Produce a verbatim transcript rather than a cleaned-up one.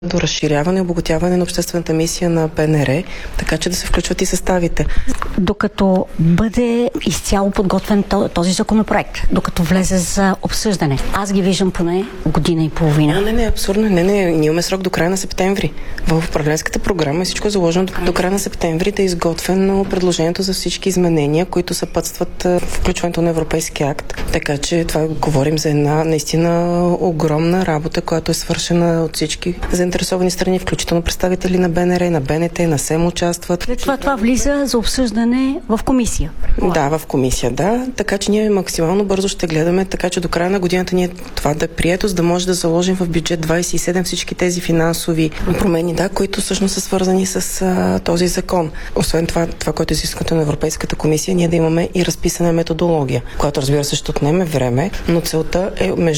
до разширяване и обогатяване на обществената мисия на БНР, така че да се включват и съставите. Докато бъде изцяло подготвен този законопроект, докато влезе за обсъждане, аз ги виждам поне година и половина. А, не, не, абсурдно. Не, не, ние имаме срок до края на септември. В управленската програма всичко е заложено до, до края на септември да е изготвено предложението за всички изменения, които съпътстват включването на Европейски акт. Така че това говорим за една наистина огромна работа, която е свършена от всички заинтересовани страни, включително представители на БНР, на БНТ, на СЕМ участват. След това това влиза за обсъждане в комисия. Да, в комисия, да. Така че ние максимално бързо ще гледаме, така че до края на годината ние това да е прието, за да може да заложим в бюджет двадесет и седем всички тези финансови промени, да, които всъщност са свързани с а, този закон. Освен това, това, което е изискването на Европейската комисия, ние да имаме и разписана методология, която разбира се ще отнеме време, но целта е между